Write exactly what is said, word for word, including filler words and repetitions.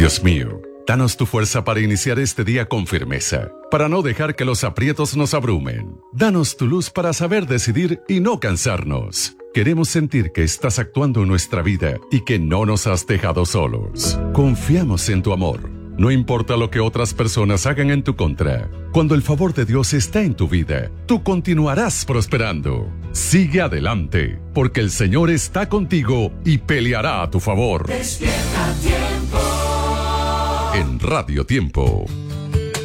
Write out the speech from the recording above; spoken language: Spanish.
Dios mío, danos tu fuerza para iniciar este día con firmeza, para no dejar que los aprietos nos abrumen. Danos tu luz para saber decidir y no cansarnos. Queremos sentir que estás actuando en nuestra vida y que no nos has dejado solos. Confiamos en tu amor. No importa lo que otras personas hagan en tu contra. Cuando el favor de Dios está en tu vida, tú continuarás prosperando. Sigue adelante, porque el Señor está contigo y peleará a tu favor. Despierta Tiempo. En Radio Tiempo.